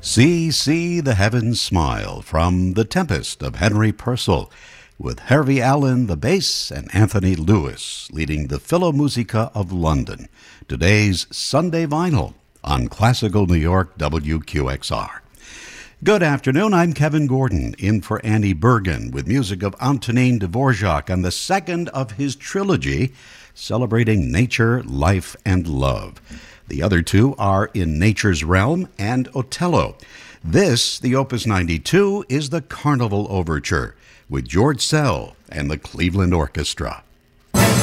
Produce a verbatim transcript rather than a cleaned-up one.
See, see the heavens smile from The Tempest of Henry Purcell, with Harvey Allen the bass and Anthony Lewis leading the Philharmonica of London. Today's Sunday Vinyl on Classical New York W Q X R. Good afternoon, I'm Kevin Gordon, in for Annie Bergen with music of Antonin Dvorak on the second of his trilogy, celebrating nature, life, and love. The other two are In Nature's Realm and Otello. This, the Opus ninety-two, is the Carnival Overture with George Szell and the Cleveland Orchestra.